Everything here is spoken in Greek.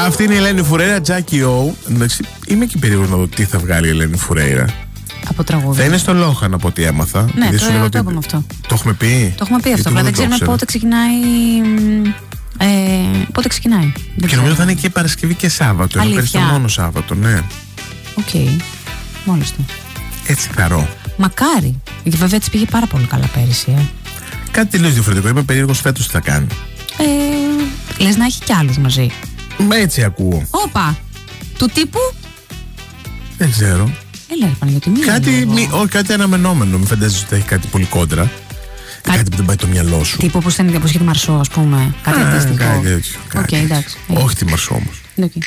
Αυτή είναι η Ελένη Φουρέιρα, Jackie O. Εντάξει, είμαι και περίεργος να δω τι θα βγάλει η Ελένη Φουρέιρα. Από τραγούδι. Θα είναι στο Λόχαν από ό,τι έμαθα. Ναι, το είπαμε αυτό. Το έχουμε πει. Το έχουμε πει αυτό, αλλά δεν ξέρουμε πότε ξεκινάει. Πότε ξεκινάει. Και νομίζω θα είναι και Παρασκευή και Σάββατο. Ενώ πέρυσι μόνο Σάββατο, ναι. Οκ. Μόλις το. Έτσι χαρώ. Μακάρι. Γιατί βέβαια έτσι πήγε πάρα πολύ καλά πέρυσι. Κάτι τελείως διαφορετικό. Είμαι περίεργος φέτος τι θα κάνει. Λες να έχει κι άλλους μαζί. Έτσι ακούω. Όπα. Του τύπου. Δεν ξέρω. Έλα, Παναγιώτη, κάτι αναμενόμενο. Μην φαντάζεσαι ότι θα έχει κάτι πολύ κόντρα. Κάτι που δεν πάει το μυαλό σου. Τύπου όπως ήταν η διαποσχέτη Μαρσό, ας πούμε. Κάτι αντίστοιχο. Κάτι τέτοιο. Οκ, εντάξει. Όχι τη Μαρσό όμως.